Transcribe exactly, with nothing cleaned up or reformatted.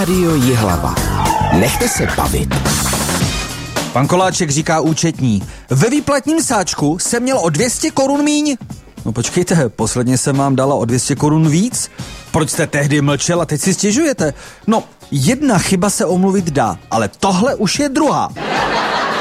Rádio Jihlava. Nechte se bavit. Pan Koláček říká účetní. Ve výplatním sáčku jsem měl o dvě stě korun míň. No počkejte, posledně jsem vám dala o dvě stě korun víc. Proč jste tehdy mlčel a teď si stěžujete? No, jedna chyba se omluvit dá, ale tohle už je druhá.